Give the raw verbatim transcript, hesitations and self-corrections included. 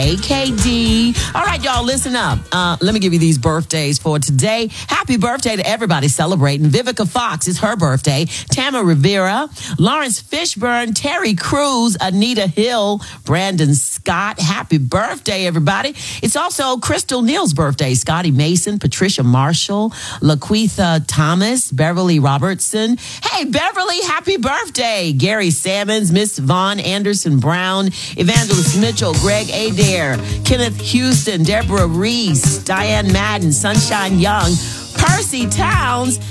A K D. All right, y'all, listen up. Uh, let me give you these birthdays for today. Happy birthday to everybody celebrating. Vivica Fox is her birthday. Tama Rivera, Lawrence Fishburne, Terry Crews, Anita Hill, Brandon Scott. Happy birthday, everybody. It's also Crystal Neal's birthday. Scotty Mason, Patricia Marshall, Laquitha Thomas, Beverly Robertson. Hey, Beverly, happy birthday. Gary Sammons, Miss Vaughn Anderson Brown, Evangelist Mitchell, Greg Adair, Kenneth Houston, Deborah Reese, Diane Madden, Sunshine Young, Percy Towns,